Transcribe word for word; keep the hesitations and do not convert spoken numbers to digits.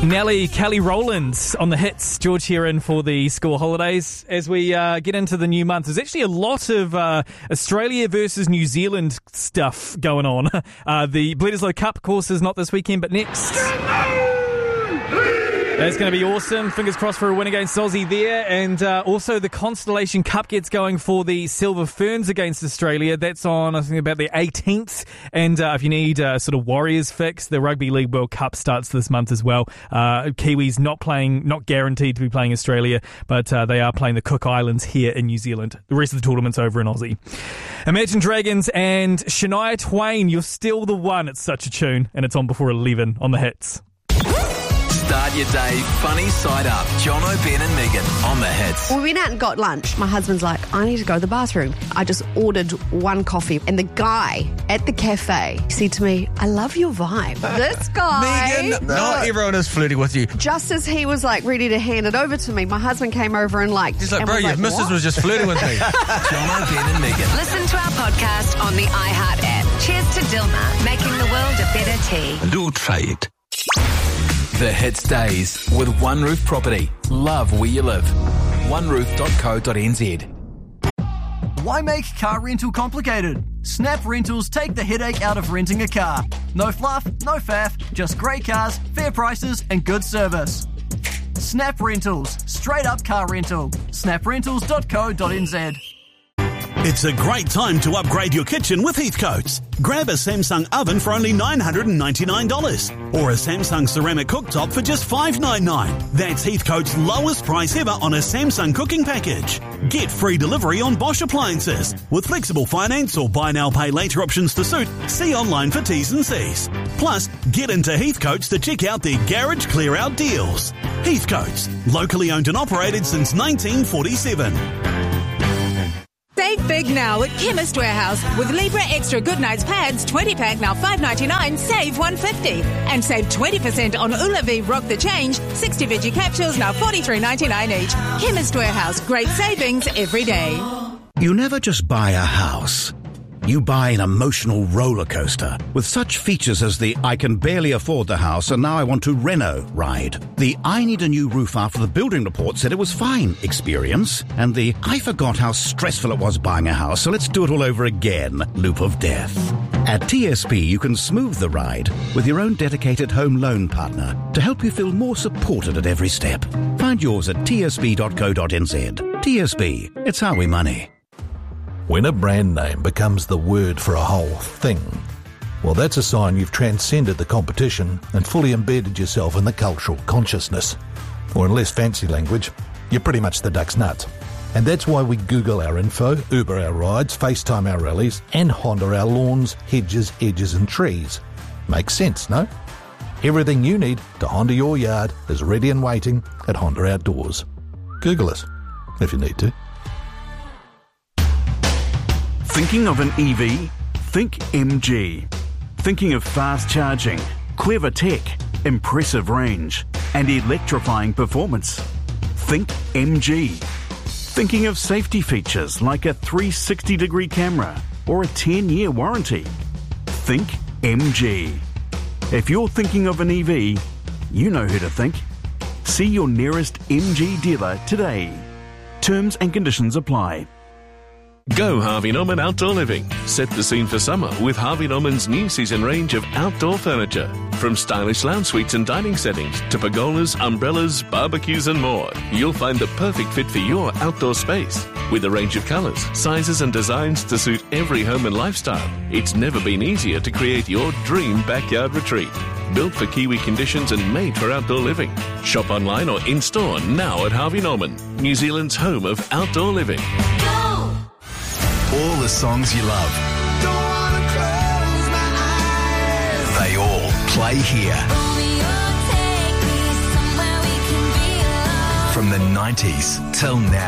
Nelly, Kelly Rowland on the hits. George here in for the school holidays. As we uh, get into the new month, there's actually a lot of uh, Australia versus New Zealand stuff going on. Uh, the Bledisloe Cup course is not this weekend, but next. That's going to be awesome. Fingers crossed for a win against Aussie there. And uh, also the Constellation Cup gets going for the Silver Ferns against Australia. That's on, I think, about the eighteenth. And uh, if you need a sort of Warriors fix, the Rugby League World Cup starts this month as well. Uh, Kiwis not playing, not guaranteed to be playing Australia, but uh, they are playing the Cook Islands here in New Zealand. The rest of the tournament's over in Aussie. Imagine Dragons and Shania Twain, You're Still the One. It's such a tune, and it's on before eleven on the hits. Start your day funny side up. Jono, Ben and Megan on the hits. We went out and got lunch. My husband's like, I need to go to the bathroom. I just ordered one coffee. And the guy at the cafe said to me, I love your vibe. This guy. Megan, not everyone is flirting with you. Just as he was like ready to hand it over to me, my husband came over and like... He's like, and bro, was your like, missus what? was just flirting with me. Jono, Ben and Megan. Listen to our podcast on the iHeart app. Cheers to Dilmah, making the world a better tea. Do try it. The Hits Days with One Roof Property. Love where you live. one roof dot co dot n z. Why make car rental complicated? Snap Rentals take the headache out of renting a car. No fluff, no faff, just great cars, fair prices and good service. Snap Rentals, straight up car rental. snap rentals dot co dot n z. It's a great time to upgrade your kitchen with Heathcote's. Grab a Samsung oven for only nine hundred ninety-nine dollars or a Samsung ceramic cooktop for just five hundred ninety-nine dollars. That's Heathcote's lowest price ever on a Samsung cooking package. Get free delivery on Bosch appliances. With flexible finance or buy now pay later options to suit, see online for T's and C's. Plus, get into Heathcote's to check out their garage clear out deals. Heathcote's, locally owned and operated since nineteen forty-seven. Save big now at Chemist Warehouse with Libra Extra Goodnights pads, twenty pack now five ninety-nine, save one fifty. And save twenty percent on Ulavi Rock the Change, sixty veggie capsules now forty-three ninety-nine each. Chemist Warehouse, great savings every day. You never just buy a house. You buy an emotional roller coaster with such features as the I can barely afford the house and now I want to reno ride, the I need a new roof after the building report said it was fine experience, and the I forgot how stressful it was buying a house so let's do it all over again loop of death. At T S B you can smooth the ride with your own dedicated home loan partner to help you feel more supported at every step. Find yours at t s b dot co dot n z. T S B, it's how we money. When a brand name becomes the word for a whole thing, well, that's a sign you've transcended the competition and fully embedded yourself in the cultural consciousness. Or in less fancy language, you're pretty much the duck's nuts. And that's why we Google our info, Uber our rides, FaceTime our rallies, and Honda our lawns, hedges, edges and trees. Makes sense, no? Everything you need to Honda your yard is ready and waiting at Honda Outdoors. Google us, if you need to. Thinking of an E V? Think M G. Thinking of fast charging, clever tech, impressive range, and electrifying performance? Think M G. Thinking of safety features like a three hundred sixty degree camera or a ten year warranty? Think M G. If you're thinking of an E V, you know who to think. See your nearest M G dealer today. Terms and conditions apply. Go Harvey Norman Outdoor Living. Set the scene for summer with Harvey Norman's new season range of outdoor furniture. From stylish lounge suites and dining settings to pergolas, umbrellas, barbecues and more. You'll find the perfect fit for your outdoor space. With a range of colours, sizes and designs to suit every home and lifestyle, it's never been easier to create your dream backyard retreat. Built for Kiwi conditions and made for outdoor living. Shop online or in-store now at Harvey Norman, New Zealand's home of outdoor living. All the songs you love. Don't wanna close my eyes. They all play here. From the nineties till now.